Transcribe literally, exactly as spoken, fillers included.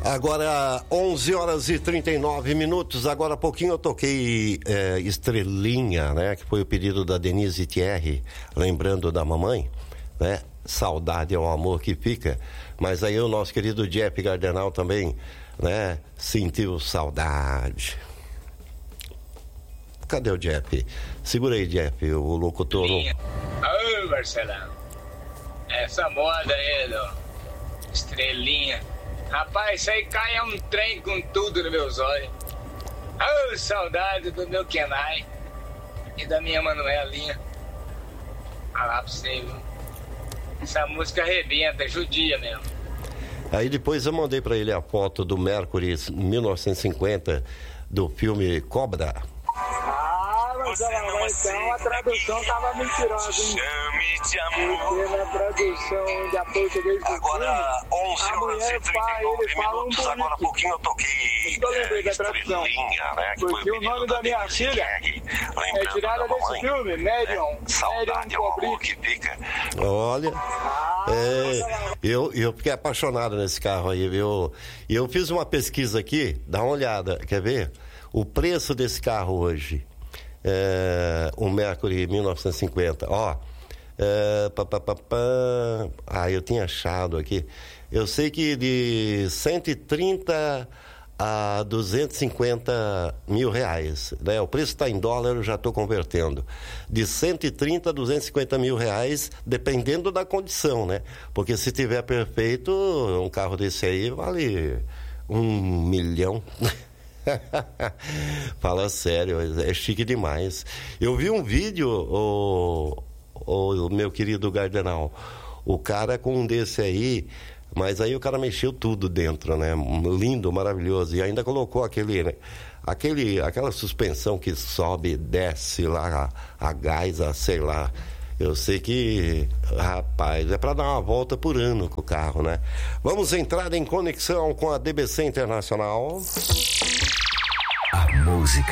Agora, onze horas e trinta e nove minutos. Agora há pouquinho eu toquei é, Estrelinha, né? Que foi o pedido da Denise Thierry, lembrando da mamãe, né? Saudade é o amor que fica. Mas aí o nosso querido Jeff Gardenal também, né? Sentiu saudade. Cadê o Jeff? Segura aí, Jeff, o locutor. Ô, Marcelão, essa moda aí do Estrelinha, rapaz, isso aí cai um trem com tudo nos meus olhos. Ô, saudade do meu Kenai e da minha Manuelinha. Falar pra você, viu? Essa música arrebenta, judia mesmo. Aí depois eu mandei pra ele a foto do Mercury mil novecentos e cinquenta do filme Cobra. Ah, mas olha lá, então a tradução tava mentirosa, hein? Chame de amor. Porque na tradução da português do Agora, filme, onze a horas mulher e trinta fala, e nove ele fala um minutos. Agora há bonito. pouquinho eu toquei Eu lembrei é, da tradução. Estrelinha, né? Que Porque foi o nome da minha filha é tirada desse filme, Medium. Saudade é o amor que fica. Olha, Ah, é, eu, eu fiquei apaixonado nesse carro aí, viu? E eu fiz uma pesquisa aqui, dá uma olhada, quer ver? O preço desse carro hoje, é, o Mercury mil novecentos e cinquenta, ó, é, pá, pá, pá, pá, ah, eu tinha achado aqui, eu sei que de cento e trinta a duzentos e cinquenta mil reais, né? O preço está em dólar, eu já estou convertendo. De cento e trinta a duzentos e cinquenta mil reais, dependendo da condição, né? Porque se tiver perfeito, um carro desse aí vale um milhão. Fala sério, é chique demais. Eu vi um vídeo, o, o, o meu querido Gardenal, o cara com um desse aí. Mas aí o cara mexeu tudo dentro, né? Lindo, maravilhoso. E ainda colocou aquele, né? aquele aquela suspensão que sobe e desce lá, a, a gás, a, sei lá. Eu sei que, rapaz, é para dar uma volta por ano com o carro, né? Vamos entrar em conexão com a D B C Internacional. A música